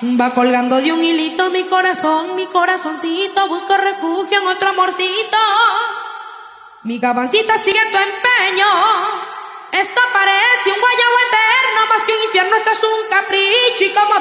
Va colgando de un hilito mi corazón, mi corazoncito, busco refugio en otro amorcito. Mi gabancita sigue tu empeño, esto parece un guayabo eterno, más que un infierno, esto es un capricho y como